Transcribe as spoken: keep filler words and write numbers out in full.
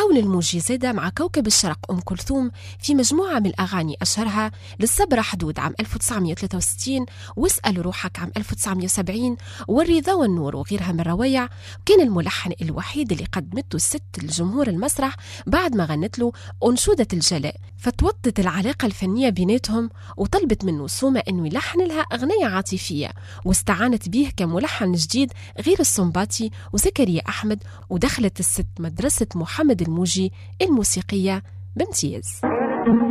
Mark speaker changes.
Speaker 1: عاون الموجي زادة مع كوكب الشرق أم كلثوم في مجموعة من الأغاني أشهرها للصبرة حدود عام ألف وتسعمائة وثلاثة وستين، واسأل روحك عام ألف وتسعمائة وسبعين، والرضا والنور وغيرها من الروايع. كان الملحن الوحيد اللي قدمته الست لجمهور المسرح بعد ما غنت له أنشودة الجلاء، فتوطت العلاقة الفنية بيناتهم وطلبت منه سومة أنه يلحن لها أغنية عاطفية، واستعانت به كملحن جديد غير السنباطي وزكريا أحمد، ودخلت الست مدرسة محمد الموجي الموسيقية بامتياز.